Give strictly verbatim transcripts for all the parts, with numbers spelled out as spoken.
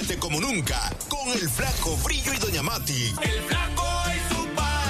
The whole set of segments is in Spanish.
Diviértete como nunca con el Flaco, Brillo y Doña Mati. El Flaco y su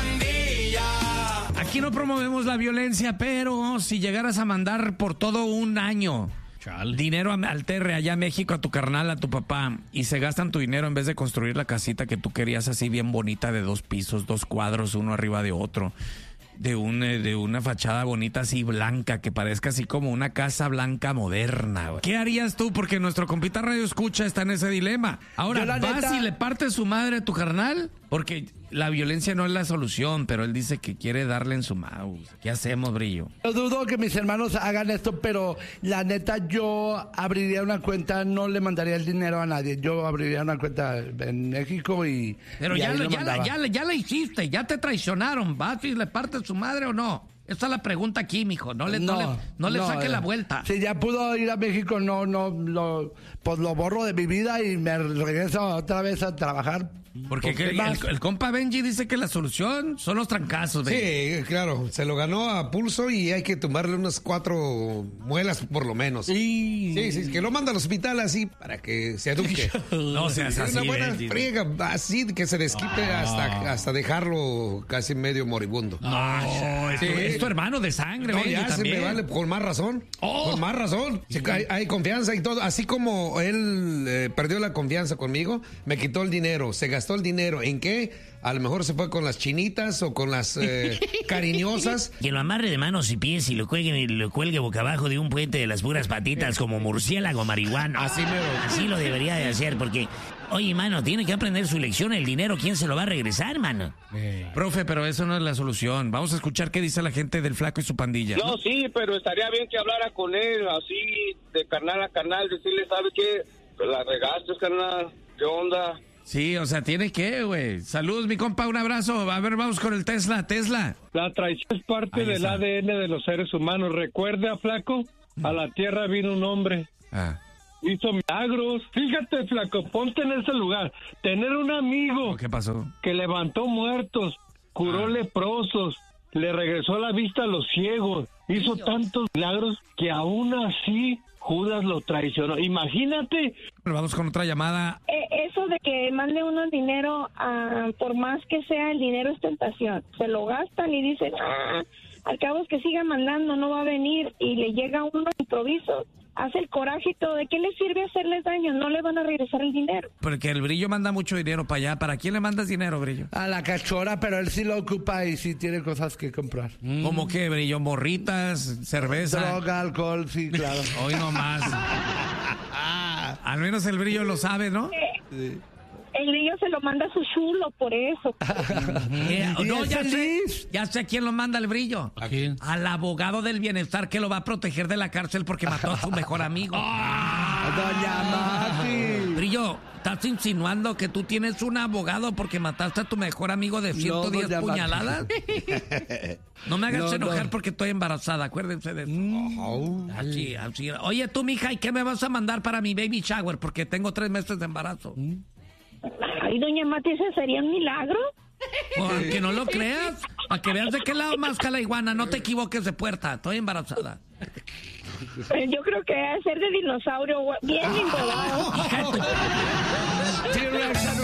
pandilla. Aquí no promovemos la violencia, pero si llegaras a mandar por todo un año Chale. dinero al T R allá a México a tu carnal, a tu papá, y se gastan tu dinero en vez de construir la casita que tú querías así bien bonita de dos pisos, dos cuadros, uno arriba de otro, de, un, de una fachada bonita así blanca, que parezca así como una casa blanca moderna, güey. ¿Qué harías tú? Porque nuestro compita Radio Escucha está en ese dilema. Ahora, ¿vas neta... y le partes su madre a tu carnal? Porque la violencia no es la solución, pero él dice que quiere darle en su mouse. ¿Qué hacemos, Brillo? Yo dudo que mis hermanos hagan esto, pero la neta yo abriría una cuenta, no le mandaría el dinero a nadie. Yo abriría una cuenta en México y... Pero y ya, ahí lo, lo ya, la, ya, la, ya la hiciste, ya te traicionaron. ¿Vas y le partes su madre o no? Esa es la pregunta aquí, mijo. No le, no, no le, no le no, saque eh, la vuelta. Si ya pudo ir a México, no, no, lo, pues lo borro de mi vida y me regreso otra vez a trabajar. Porque que, el, el compa Benji dice que la solución son los trancazos. Benji. Sí, claro. Se lo ganó a pulso y hay que tumbarle unas cuatro muelas por lo menos. Sí, sí, sí que lo manda al hospital así para que se eduque. No seas así, una buena Benji. friega, así que se desquite ah. hasta, hasta dejarlo casi medio moribundo. Ah, sí. Es tu hermano de sangre, no, Benji, ya también. se me vale, con más razón. Oh. Con más razón. Sí, hay, hay confianza y todo. Así como él eh, perdió la confianza conmigo, me quitó el dinero, se gastó el dinero. ¿En qué? A lo mejor se fue con las chinitas o con las eh, cariñosas. Que lo amarre de manos y pies y lo cuelgue, lo cuelgue boca abajo de un puente de las puras patitas como murciélago marihuano. Así me Así lo debería de hacer porque... Oye, mano, tiene que aprender su lección. El dinero, ¿quién se lo va a regresar, mano? Eh. Profe, pero eso no es la solución. Vamos a escuchar qué dice la gente del Flaco y su pandilla. No, sí, pero estaría bien que hablara con él, así, de carnal a carnal, decirle, ¿sabe qué? Pues la regaste, carnal. ¿Qué onda? Sí, o sea, tiene que, güey. Saludos, mi compa, un abrazo. A ver, vamos con el Tesla, Tesla. La traición es parte Ahí del está. A D N de los seres humanos. ¿Recuerda, Flaco? A la Tierra vino un hombre. Ah. Hizo milagros. Fíjate, Flaco, ponte en ese lugar. Tener un amigo. ¿Qué pasó? Que levantó muertos, curó ah. leprosos, le regresó la vista a los ciegos. Hizo tantos milagros que aún así Judas lo traicionó. Imagínate. Bueno, vamos con otra llamada. Eh, eso de que mande uno dinero, uh, por más que sea, el dinero es tentación. Se lo gastan y dicen, ah, al cabo es que siga mandando, no va a venir. Y le llega uno de improviso. Hace el coraje y todo. ¿De qué le sirve hacerles daño? No le van a regresar el dinero. Porque el Brillo manda mucho dinero para allá. ¿Para quién le mandas dinero, Brillo? A la cachora, pero él sí lo ocupa y sí tiene cosas que comprar. Mm. ¿Cómo qué, Brillo? ¿Morritas? ¿Cerveza? Droga, alcohol, sí, claro. Hoy nomás. Al menos el Brillo lo sabe, ¿no? Sí. El niño se lo manda a su chulo, por eso. eh, no, ya sé, ya sé a quién lo manda el Brillo. ¿A quién? Al abogado del bienestar que lo va a proteger de la cárcel porque mató a su mejor amigo. Doña Mati. Brillo, ¿estás insinuando que tú tienes un abogado porque mataste a tu mejor amigo de ciento diez no, puñaladas? No me hagas no, enojar no. porque estoy embarazada, acuérdense de eso. Oh, así, así. Oye, tú, mija, ¿y qué me vas a mandar para mi baby shower? Porque tengo tres meses de embarazo. ¿Mm? Ay, doña Mati, ¿ese sería un milagro? Porque no lo creas, para que veas de qué lado más la iguana, no te equivoques de puerta, estoy embarazada. Yo creo que debe ser de dinosaurio, bien engordado.